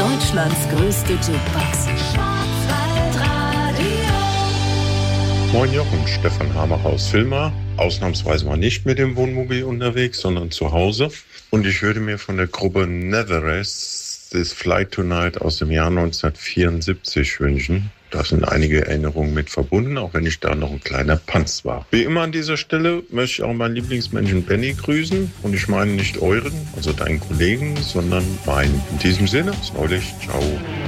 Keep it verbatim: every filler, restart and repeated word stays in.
Deutschlands größte Jukebox. Moin Jochen, Stefan Hamacher aus Vilma. Ausnahmsweise mal nicht mit dem Wohnmobil unterwegs, sondern zu Hause. Und ich würde mir von der Gruppe Neverest This Flight Tonight aus dem Jahr neunzehnhundertvierundsiebzig wünschen. Da sind einige Erinnerungen mit verbunden, auch wenn ich da noch ein kleiner Panz war. Wie immer an dieser Stelle möchte ich auch meinen Lieblingsmenschen Benny grüßen. Und ich meine nicht euren, also deinen Kollegen, sondern meinen. In diesem Sinne, bis neulich, ciao.